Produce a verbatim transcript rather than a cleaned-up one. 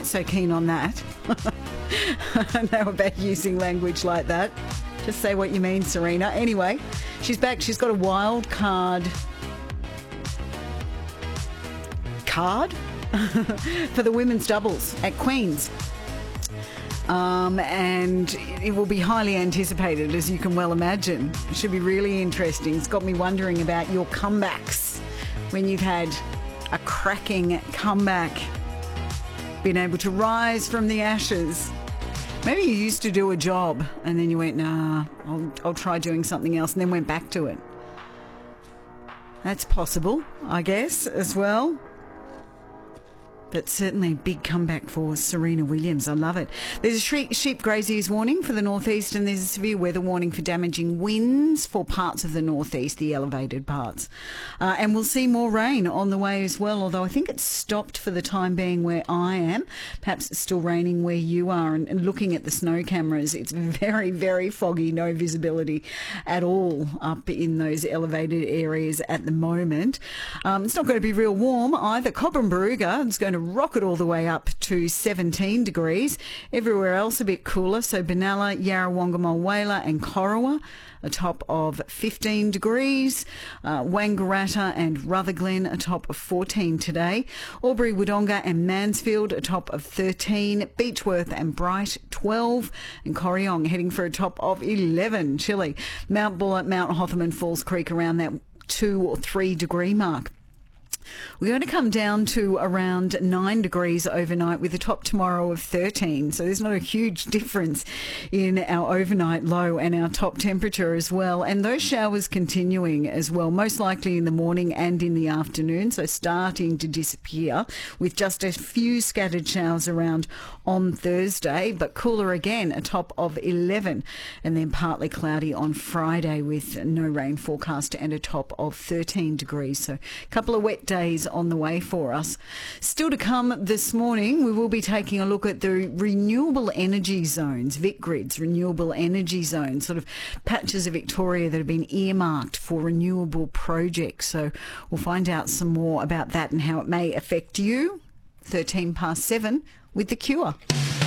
quite so keen on that. I know about using language like that. Just say what you mean, Serena. Anyway, she's back. She's got a wild card card for the women's doubles at Queen's. Um, and it will be highly anticipated, as you can well imagine. It should be really interesting. It's got me wondering about your comebacks when you've had a cracking comeback, been able to rise from the ashes. Maybe you used to do a job and then you went, nah, I'll, I'll try doing something else, and then went back to it. That's possible, I guess, as well. But certainly a big comeback for Serena Williams. I love it. There's a sheep, sheep graziers warning for the northeast, and there's a severe weather warning for damaging winds for parts of the northeast, the elevated parts. Uh, and we'll see more rain on the way as well, although I think it's stopped for the time being where I am. Perhaps it's still raining where you are. And, and looking at the snow cameras, it's very, very foggy, no visibility at all up in those elevated areas at the moment. Um, it's not going to be real warm either. Cobram Barooga is going to rocket all the way up to seventeen degrees. Everywhere else a bit cooler. So Benalla, Yarrawonga, Mulwala and Corowa, a top of fifteen degrees. Uh, Wangaratta and Rutherglen, a top of fourteen today. Albury, Wodonga and Mansfield, a top of thirteen. Beechworth and Bright, twelve. And Corryong heading for a top of eleven. Chilly. Mount Buller, Mount Hotham and Falls Creek around that two or three degree mark. We're going to come down to around nine degrees overnight with a top tomorrow of thirteen. So there's not a huge difference in our overnight low and our top temperature as well. And those showers continuing as well, most likely in the morning and in the afternoon. So starting to disappear with just a few scattered showers around on Thursday, but cooler again, a top of eleven. And then partly cloudy on Friday with no rain forecast and a top of thirteen degrees. So a couple of wet days days on the way for us. Still to come this morning, we will be taking a look at the renewable energy zones, VicGrid's renewable energy zones, sort of patches of Victoria that have been earmarked for renewable projects. So we'll find out some more about that and how it may affect you. thirteen past seven with The Cure.